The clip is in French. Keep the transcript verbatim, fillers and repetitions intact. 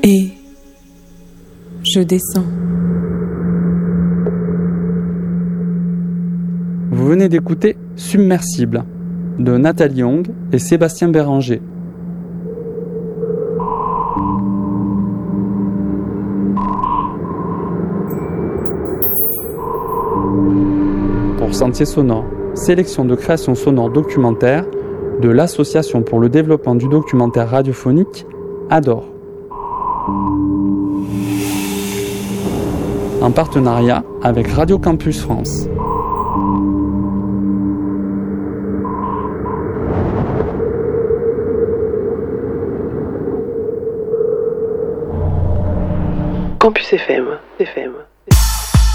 Et je descends. Vous venez d'écouter Submersible de Nathalie Hong et Sébastien Béranger. Pour Sentier Sonore, sélection de création sonore documentaire de l'Association pour le développement du documentaire radiophonique A D O R. En partenariat avec Radio Campus France. Campus F M, F M.